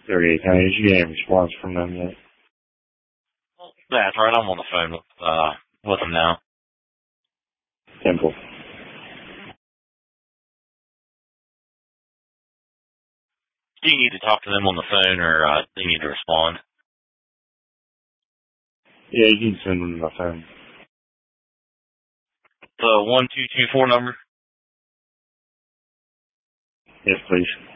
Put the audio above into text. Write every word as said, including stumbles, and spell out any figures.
thirty-eight County. Did you get any response from them yet? That's right. I'm on the phone with, uh, with them now. Simple. Do you need to talk to them on the phone, or uh, do you need to respond? Yeah, you can send them my phone. The one two two four number? Yes, please.